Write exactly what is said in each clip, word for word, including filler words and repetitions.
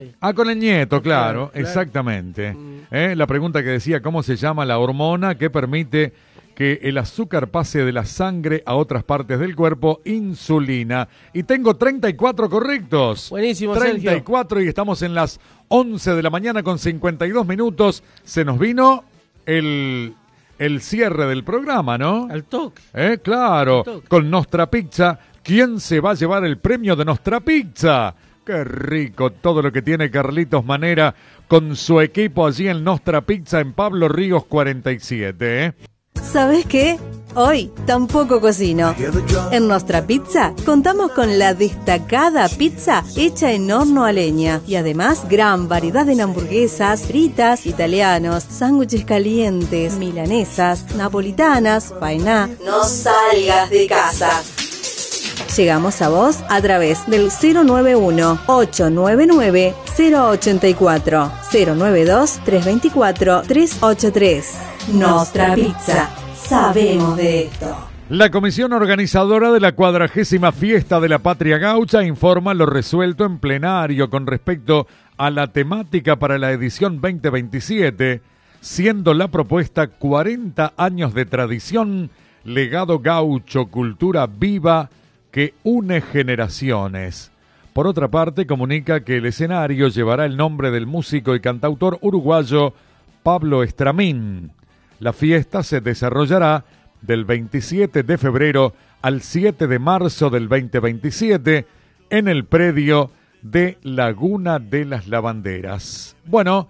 Ah, con el nieto, claro, Claro, claro. exactamente. Mm. ¿Eh? La pregunta que decía, ¿cómo se llama la hormona que permite que el azúcar pase de la sangre a otras partes del cuerpo? Insulina. Y tengo treinta y cuatro correctos. Buenísimo, treinta y cuatro y estamos en las once de la mañana con cincuenta y dos minutos. Se nos vino el, el cierre del programa, ¿no? Al toque. ¿Eh? Claro, Al toque. con Nostra Pizza. ¿Quién se va a llevar el premio de Nostra Pizza? Qué rico todo lo que tiene Carlitos Manera con su equipo allí en Nostra Pizza en Pablo Ríos cuarenta y siete. ¿eh? ¿Sabes qué? Hoy tampoco cocino. En Nostra Pizza contamos con la destacada pizza hecha en horno a leña y además gran variedad en hamburguesas, fritas, italianos, sándwiches calientes, milanesas, napolitanas, faena. No salgas de casa. Llegamos a vos a través del cero nueve uno, ocho nueve nueve, cero ocho cuatro, cero nueve dos, tres dos cuatro, tres ocho tres. Nostra Pizza. Sabemos de esto. La comisión organizadora de la cuadragésima fiesta de la Patria Gaucha informa lo resuelto en plenario con respecto a la temática para la edición veinte veintisiete, siendo la propuesta cuarenta años de tradición, legado gaucho, cultura viva que une generaciones. Por otra parte, comunica que el escenario llevará el nombre del músico y cantautor uruguayo Pablo Estramín. La fiesta se desarrollará del veintisiete de febrero al siete de marzo del veinte veintisiete en el predio de Laguna de las Lavanderas. Bueno,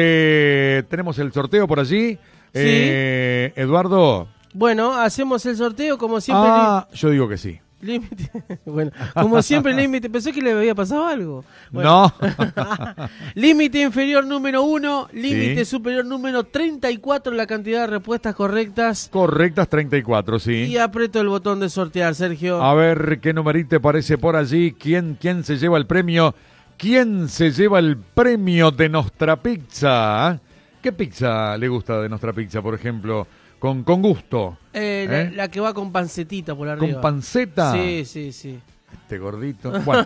eh, tenemos el sorteo por allí. Sí. Eh, Eduardo. Bueno, hacemos el sorteo como siempre. Ah, yo digo que sí. Límite. Bueno, como siempre, límite. Pensé que le había pasado algo. Bueno. No. Límite inferior número uno, límite Sí. superior número treinta y cuatro, la cantidad de respuestas correctas. Correctas treinta y cuatro, Y sí. aprieto el botón de sortear, Sergio. A ver qué numerito aparece por allí. ¿Quién, quién se lleva el premio? ¿Quién se lleva el premio de Nostra Pizza? ¿Qué pizza le gusta de Nostra Pizza, por ejemplo? Con, con gusto. Eh, la, ¿Eh? la que va con pancetita por arriba. ¿Con panceta? Sí, sí, sí. Este gordito. Bueno.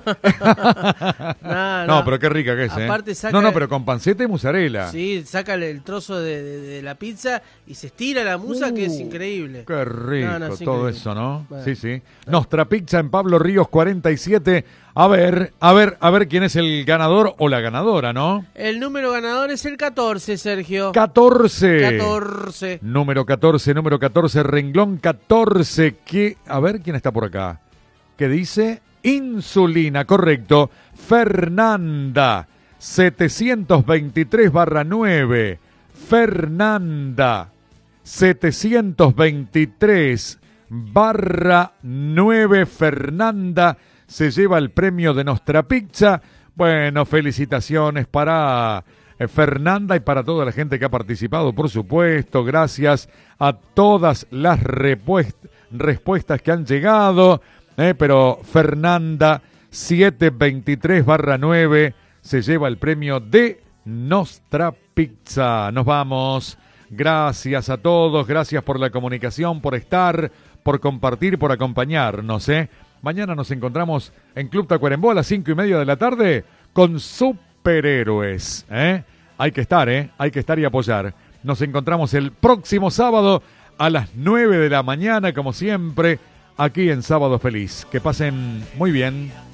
No, No, pero qué rica que es, ¿eh? Aparte saca- No, no, pero con panceta y mozzarella. Sí, saca el trozo de, de- de la pizza y se estira la musa, que es Uh, increíble. Qué rico No, no, es todo increíble. eso, ¿no? Bueno. Sí, sí. Nostra Pizza en Pablo Ríos cuarenta y siete. A ver, a ver, a ver quién es el ganador o la ganadora, ¿no? El número ganador es el catorce, Sergio. catorce. catorce. Número catorce, número catorce, renglón catorce. ¿Qué? A ver quién está por acá. ¿Qué dice? Insulina, correcto. Fernanda, setecientos veintitrés barra nueve. Fernanda, setecientos veintitrés barra nueve. Fernanda se lleva el premio de Nostra Pizza. Bueno, felicitaciones para eh, Fernanda y para toda la gente que ha participado, por supuesto. Gracias a todas las repuest- respuestas que han llegado. Eh, pero Fernanda, setecientos veintitrés barra nueve, se lleva el premio de Nostra Pizza. Nos vamos. Gracias a todos, gracias por la comunicación, por estar, por compartir, por acompañarnos. ¿eh? Mañana nos encontramos en Club Tacuarembó a las cinco y media de la tarde con superhéroes. ¿eh? Hay que estar, ¿eh? Hay que estar y apoyar. Nos encontramos el próximo sábado a las nueve de la mañana, como siempre, aquí en Sábado Feliz. Que pasen muy bien.